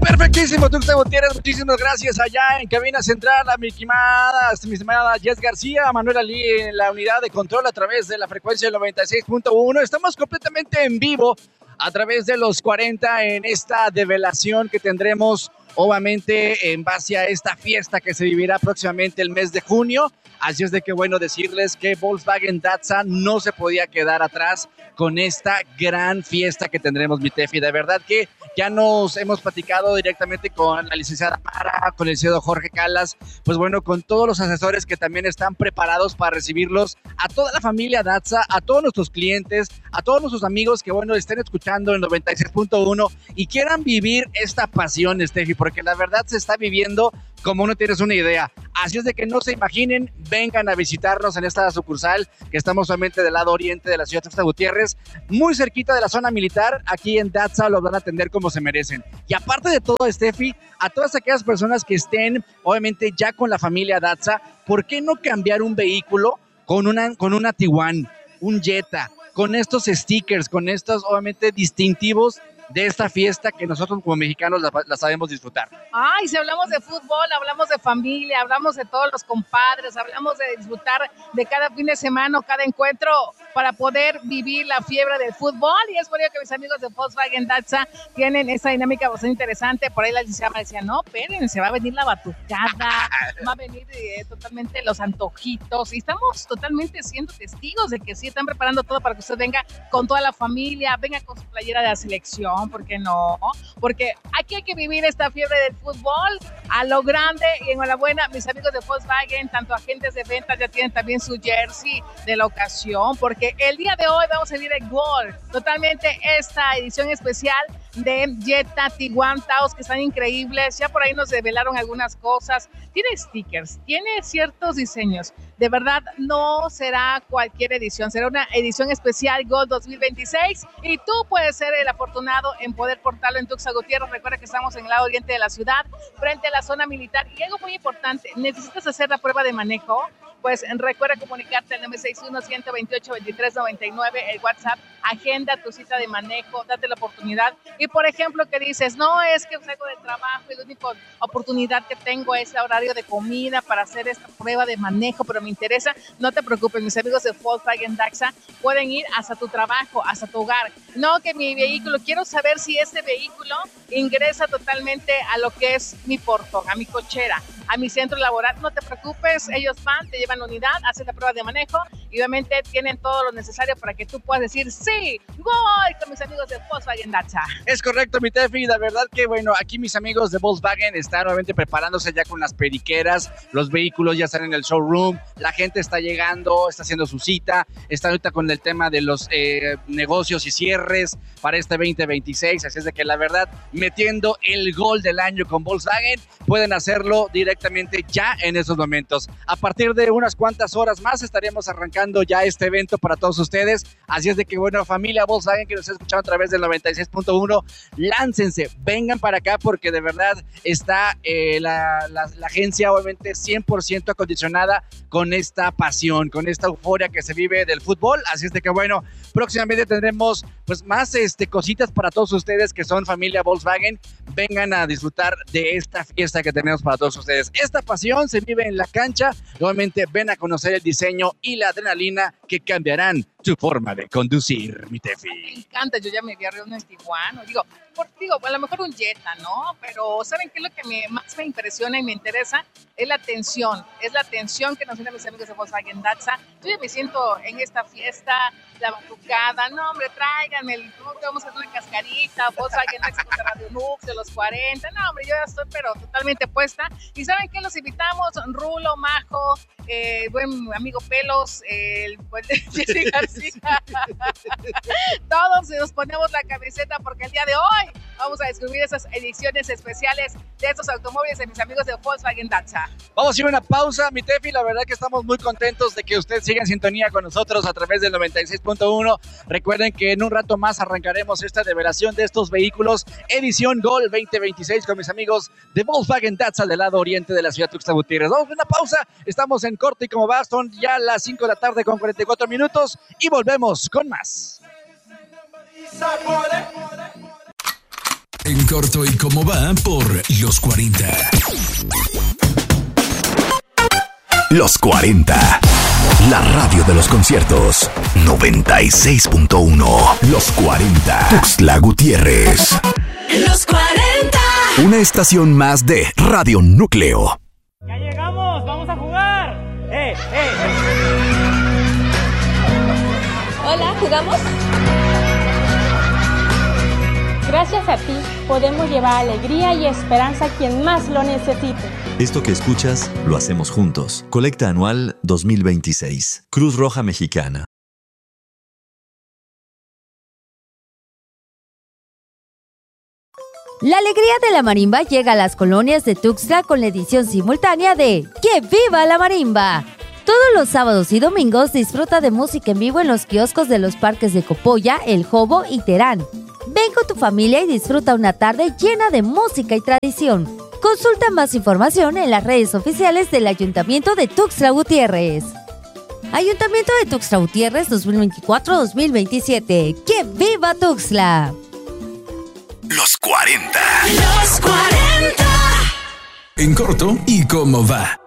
Perfectísimo, Tuxtla Gutiérrez, muchísimas gracias allá en cabina central a mi estimada Jess García, a Manuel Ali en la unidad de control a través de la frecuencia del 96.1. Estamos completamente en vivo a través de los 40 en esta develación que tendremos, obviamente, en base a esta fiesta que se vivirá próximamente el mes de junio. Así es de que bueno decirles que Volkswagen Datsa no se podía quedar atrás con esta gran fiesta que tendremos, mi Tefi. De verdad que ya nos hemos platicado directamente con la licenciada Mara, con el licenciado Jorge Calas, pues bueno, con todos los asesores que también están preparados para recibirlos, a toda la familia Datsa, a todos nuestros clientes, a todos nuestros amigos que bueno estén escuchando en 96.1 y quieran vivir esta pasión, Steffi, porque la verdad se está viviendo como no tienes una idea. Así es de que no se imaginen, vengan a visitarnos en esta sucursal que estamos solamente del lado oriente de la ciudad de Tuxtla Gutiérrez, muy cerquita de la zona militar. Aquí en Datsa los van a atender como se merecen. Y aparte de todo, Steffi, a todas aquellas personas que estén obviamente ya con la familia Datsa, ¿por qué no cambiar un vehículo con una Tiguan, un Jetta, con estos stickers, con estos obviamente distintivos de esta fiesta que nosotros como mexicanos la sabemos disfrutar? Ay, si hablamos de fútbol, hablamos de familia, hablamos de todos los compadres, hablamos de disfrutar de cada fin de semana, cada encuentro para poder vivir la fiebre del fútbol. Y es por ello que mis amigos de Volkswagen Datsa tienen esta dinámica bastante interesante. Por ahí la licenciada decía, no, esperen, se va a venir la batucada, va a venir totalmente los antojitos, y estamos totalmente siendo testigos de que sí están preparando todo para que usted venga con toda la familia, venga con su playera de la selección, ¿por qué no? Porque aquí hay que vivir esta fiebre del fútbol a lo grande. Y enhorabuena, mis amigos de Volkswagen, tanto agentes de ventas ya tienen también su jersey de la ocasión, porque el día de hoy vamos a vivir el gol, totalmente esta edición especial de Jetta Tiguan Taos, que están increíbles. Ya por ahí nos revelaron algunas cosas. Tiene stickers, tiene ciertos diseños. De verdad, no será cualquier edición, será una edición especial Gold 2026 y tú puedes ser el afortunado en poder portarlo en Tuxtla Gutiérrez. Recuerda que estamos en el lado oriente de la ciudad, frente a la zona militar. Y algo muy importante, ¿necesitas hacer la prueba de manejo? Pues recuerda comunicarte al 961-128-2399, el WhatsApp, agenda tu cita de manejo, date la oportunidad. Y por ejemplo, que dices, no, es que salgo del trabajo y la única oportunidad que tengo es el horario de comida para hacer esta prueba de manejo, pero me interesa, no te preocupes, mis amigos de Volkswagen Datsa pueden ir hasta tu trabajo, hasta tu hogar. No, que mi vehículo, quiero saber si este vehículo ingresa totalmente a lo que es mi portón, a mi cochera, a mi centro laboral. No te preocupes, ellos van, te llevan la unidad, hacen la prueba de manejo y obviamente tienen todo lo necesario para que tú puedas decir, sí, voy con mis amigos de Volkswagen Datsa. Es correcto, mi Tefi, la verdad que bueno, aquí mis amigos de Volkswagen están nuevamente preparándose ya con las periqueras, los vehículos ya están en el showroom, la gente está llegando, está haciendo su cita, está ahorita con el tema de los negocios y cierres para este 2026, así es de que la verdad, metiendo el gol del año con Volkswagen, pueden hacerlo directamente ya en esos momentos. A partir de unas cuantas horas más estaremos arrancando ya este evento para todos ustedes, así es de que bueno, familia Volkswagen que nos está escuchando a través del 96.1, láncense, vengan para acá porque de verdad está la agencia obviamente 100% acondicionada con esta pasión, con esta euforia que se vive del fútbol, así es de que bueno, próximamente tendremos pues más cositas para todos ustedes que son familia Volkswagen. Vengan a disfrutar de esta fiesta que tenemos para todos ustedes. Esta pasión se vive en la cancha, obviamente ven a conocer el diseño y la adrenalina que cambiarán tu forma de conducir, mi Tefi. Me encanta, yo ya me había reunido en Tijuana, digo, a lo mejor un Jetta, ¿no? Pero ¿saben qué es lo que más me impresiona y me interesa? Es la atención que nos tienen mis amigos de Volkswagen Datsa. Yo ya me siento en esta fiesta, la batucada, no hombre, tráiganme, vamos a hacer una cascarita, Volkswagen Datsa contra Radio Nux de los 40, no hombre, yo ya estoy pero totalmente puesta. Y ¿saben qué? Los invitamos, Rulo, Majo, buen amigo Pelos, el buen Jesse García, todos nos ponemos la camiseta porque el día de hoy vamos a descubrir esas ediciones especiales de estos automóviles de mis amigos de Volkswagen Datsa. Vamos a ir a una pausa, mi Tefi, la verdad que estamos muy contentos de que usted siga en sintonía con nosotros a través del 96.1. Recuerden que en un rato más arrancaremos esta develación de estos vehículos edición Gol 2026 con mis amigos de Volkswagen Datsa del lado oriente de la ciudad de Tuxtla Gutiérrez. Vamos a una pausa, estamos en corte y como va, son ya las 5 de la tarde con 44 minutos y volvemos con más. En corto y cómo va por Los 40. Los 40. La radio de los conciertos. 96.1. Los 40. Tuxtla Gutiérrez. Los 40. Una estación más de Radio Núcleo. ¡Ya llegamos! ¡Vamos a jugar! Hola, ¿jugamos? Gracias a ti podemos llevar alegría y esperanza a quien más lo necesite. Esto que escuchas lo hacemos juntos. Colecta anual 2026. Cruz Roja Mexicana. La alegría de la marimba llega a las colonias de Tuxtla con la edición simultánea de ¡Que viva la marimba! Todos los sábados y domingos disfruta de música en vivo en los kioscos de los parques de Copolla, El Jobo y Terán. Ven con tu familia y disfruta una tarde llena de música y tradición. Consulta más información en las redes oficiales del Ayuntamiento de Tuxtla Gutiérrez. Ayuntamiento de Tuxtla Gutiérrez 2024-2027. ¡Que viva Tuxtla! Los 40. Los 40. En corto y cómo va.